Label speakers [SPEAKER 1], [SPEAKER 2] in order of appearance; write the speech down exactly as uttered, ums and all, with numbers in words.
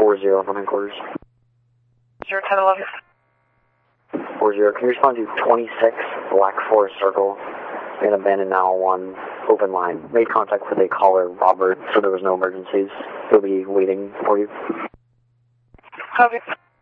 [SPEAKER 1] four zero from headquarters.
[SPEAKER 2] zero ten eleven.
[SPEAKER 1] four zero, can you respond to twenty-six Black Forest Circle in abandoned nine one one, open line. Made contact with a caller, Robert, so there was no emergencies. He'll be waiting for you.
[SPEAKER 2] Copy.